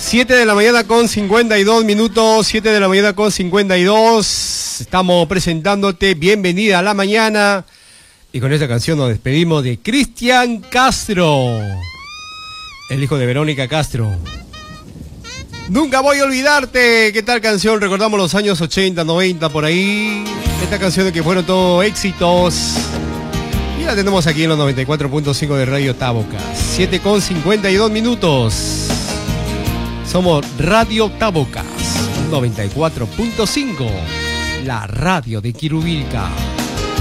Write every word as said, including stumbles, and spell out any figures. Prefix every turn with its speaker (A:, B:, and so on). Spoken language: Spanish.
A: siete de la mañana con cincuenta y dos minutos, siete de la mañana con cincuenta y dos. Estamos presentándote Bienvenida a la Mañana. Y con esta canción nos despedimos de Cristian Castro, el hijo de Verónica Castro. Nunca voy a olvidarte. ¿Qué tal canción? Recordamos los años ochenta, noventa, por ahí. Esta canción que fueron todos éxitos. Y la tenemos aquí en los noventa y cuatro punto cinco de Radio Tabocas. siete con cincuenta y dos minutos. Somos Radio Tabocas noventa y cuatro punto cinco, la radio de Quirubilca.